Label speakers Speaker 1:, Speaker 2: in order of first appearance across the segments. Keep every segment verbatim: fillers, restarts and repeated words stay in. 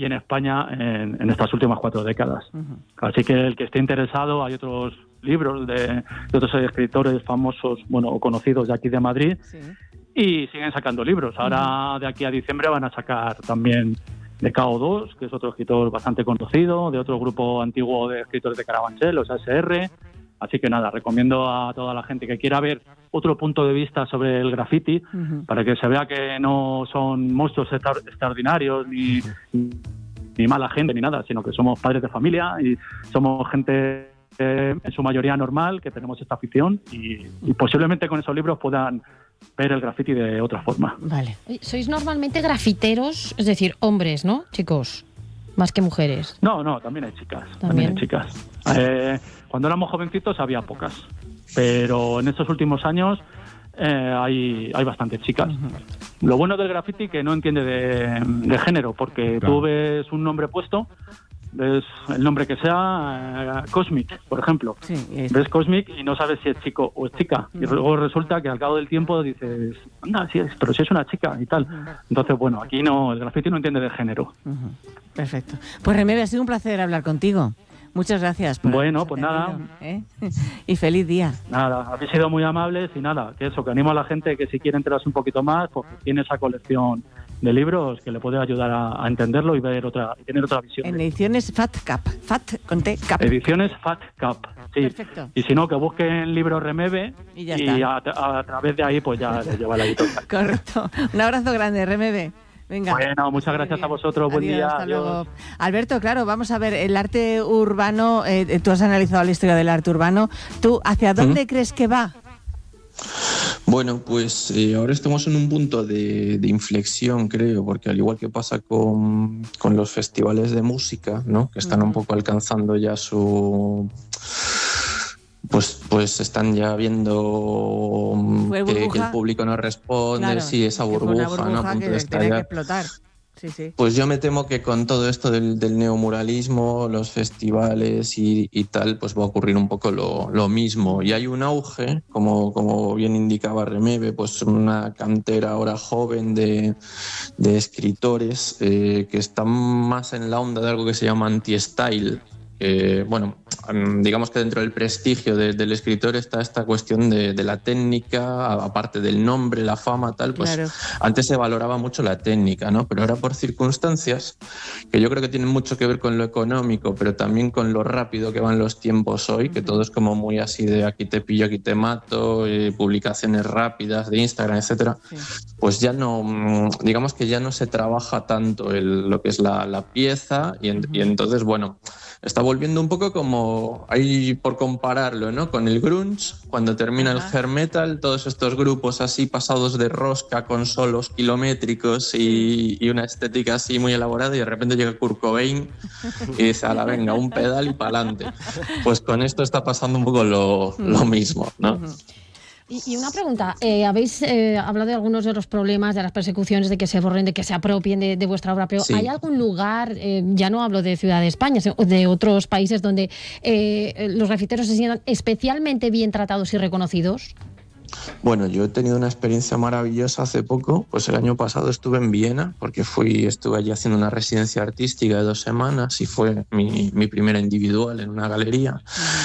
Speaker 1: y en España en, en estas últimas cuatro décadas. Uh-huh. Así que el que esté interesado, hay otros libros de, de otros escritores famosos, bueno, o conocidos de aquí de Madrid, sí. Y siguen sacando libros. Ahora, uh-huh. de aquí a diciembre van a sacar también de K O dos, que es otro escritor bastante conocido, de otro grupo antiguo de escritores de Carabanchel, los A S R. Así que nada, recomiendo a toda la gente que quiera ver otro punto de vista sobre el graffiti, uh-huh. para que se vea que no son monstruos extra- extraordinarios, ni, uh-huh. ni mala gente, ni nada, sino que somos padres de familia y somos gente eh, en su mayoría normal, que tenemos esta afición y, y posiblemente con esos libros puedan ver el graffiti de otra forma.
Speaker 2: Vale. ¿Sois normalmente grafiteros? Es decir, hombres, ¿no, chicos? Más que mujeres.
Speaker 1: No, no, también hay chicas. También,
Speaker 2: también
Speaker 1: hay chicas. Eh, cuando éramos jovencitos había pocas, pero en estos últimos años eh, hay, hay bastantes chicas. Uh-huh. Lo bueno del graffiti que no entiende de, de género, porque claro. Tú ves un nombre puesto, ves el nombre que sea, eh, Cosmic, por ejemplo. Sí, ves Cosmic y no sabes si es chico o es chica. Uh-huh. Y luego resulta que al cabo del tiempo dices, anda, sí es, pero si es una chica y tal. Uh-huh. Entonces, bueno, aquí no, el graffiti no entiende de género.
Speaker 3: Uh-huh. Perfecto. Pues Remebe, ha sido un placer hablar contigo. Muchas gracias. Por
Speaker 1: bueno, pues nada.
Speaker 3: ¿eh? Y feliz día.
Speaker 1: Nada, habéis sido muy amables y nada, que eso, que animo a la gente que si quiere enterarse un poquito más, pues tiene esa colección de libros que le puede ayudar a, a entenderlo y ver otra, y tener otra visión.
Speaker 3: En ediciones Fat Cap, Fat con T, Cap.
Speaker 1: Ediciones Fat Cap, sí.
Speaker 3: Perfecto.
Speaker 1: Y si no, que busquen libros Remebe
Speaker 3: y, ya
Speaker 1: y a, a, a través de ahí pues ya le lleva la editorial.
Speaker 3: Correcto. Un abrazo grande, Remebe. Venga.
Speaker 1: Bueno, muchas gracias a vosotros. Buen
Speaker 3: Adiós,
Speaker 1: día.
Speaker 3: Hasta
Speaker 1: Adiós.
Speaker 3: luego. Alberto, claro, vamos a ver, el arte urbano, eh, tú has analizado la historia del arte urbano. ¿Tú hacia dónde ¿Mm? crees que va?
Speaker 4: Bueno, pues eh, ahora estamos en un punto de, de inflexión, creo, porque al igual que pasa con, con los festivales de música, ¿no? Que están uh-huh. un poco alcanzando ya su... Pues, pues están ya viendo que, que el público no responde, claro, sí, esa burbuja,
Speaker 3: burbuja
Speaker 4: ¿no? A punto
Speaker 3: que
Speaker 4: de estallar.
Speaker 3: que explotar. Sí, sí.
Speaker 4: Pues yo me temo que con todo esto del, del neomuralismo, los festivales y, y tal, pues va a ocurrir un poco lo, lo mismo. Y hay un auge, como, como bien indicaba Remebe, pues una cantera ahora joven de, de escritores eh, que están más en la onda de algo que se llama anti-style. Eh, bueno, digamos que dentro del prestigio de, del escritor está esta cuestión de, de la técnica, aparte del nombre, la fama, tal, pues claro. Antes se valoraba mucho la técnica, ¿no? Pero ahora por circunstancias que yo creo que tienen mucho que ver con lo económico, pero también con lo rápido que van los tiempos hoy, que todo es como muy así de aquí te pillo, aquí te mato, eh, publicaciones rápidas de Instagram, etcétera, sí. Pues ya no, digamos que ya no se trabaja tanto el, lo que es la, la pieza y, en, uh-huh. y entonces, bueno, está volviendo un poco como, ahí por compararlo, ¿no? Con el grunge, cuando termina Ajá. el hair metal, todos estos grupos así pasados de rosca con solos kilométricos y, y una estética así muy elaborada y de repente llega Kurt Cobain y dice, a la venga, un pedal y pa'lante. Pues con esto está pasando un poco lo, lo mismo, ¿no?
Speaker 2: Uh-huh. Y una pregunta, eh, habéis eh, hablado de algunos de los problemas, de las persecuciones, de que se borren, de que se apropien de, de vuestra obra, pero sí. ¿Hay algún lugar, eh, ya no hablo de Ciudad de España, sino de otros países donde eh, los grafiteros se sientan especialmente bien tratados y reconocidos?
Speaker 4: Bueno, yo he tenido una experiencia maravillosa hace poco, pues el año pasado estuve en Viena, porque fui, estuve allí haciendo una residencia artística de dos semanas y fue mi, mi primera individual en una galería.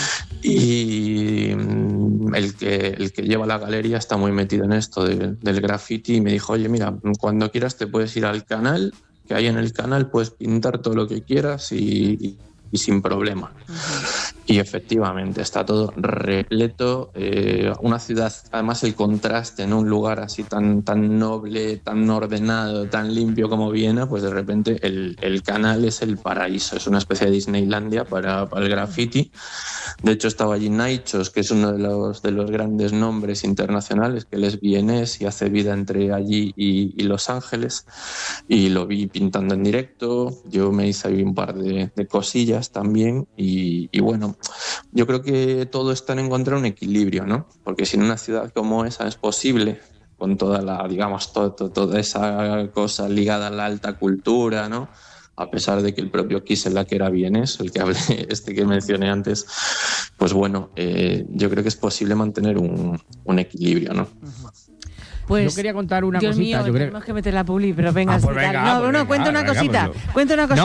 Speaker 4: Y el que, el que lleva la galería está muy metido en esto de, del graffiti y me dijo, oye, mira, cuando quieras te puedes ir al canal, que ahí en el canal puedes pintar todo lo que quieras y, y, y sin problema. Uh-huh. Y efectivamente está todo repleto, eh, una ciudad, además el contraste en un lugar así tan, tan noble, tan ordenado, tan limpio como Viena, pues de repente el, el canal es el paraíso, es una especie de Disneylandia para, para el graffiti. De hecho estaba allí Naichos, que es uno de los, de los grandes nombres internacionales, que él es vienés y hace vida entre allí y, y Los Ángeles, y lo vi pintando en directo, yo me hice ahí un par de, de cosillas también y, y bueno, yo creo que todo está en encontrar un equilibrio, ¿no? Porque si en una ciudad como esa es posible, con toda la, digamos, todo, todo, toda esa cosa ligada a la alta cultura, ¿no? A pesar de que el propio Kisela, que era vienés, el que hablé, este que mencioné antes, pues bueno, eh, yo creo que es posible mantener un, un equilibrio, ¿no?
Speaker 3: Uh-huh. Pues,
Speaker 5: yo quería contar una
Speaker 3: Dios
Speaker 5: cosita.
Speaker 3: Mío,
Speaker 5: yo creo...
Speaker 3: tenemos que meter la publi, pero venga,
Speaker 5: ah, pues
Speaker 3: sí,
Speaker 5: venga,
Speaker 3: no,
Speaker 5: pues
Speaker 3: no,
Speaker 5: venga,
Speaker 3: cuenta una
Speaker 5: venga,
Speaker 3: cosita,
Speaker 5: pues...
Speaker 3: cuenta una cosita.
Speaker 5: No,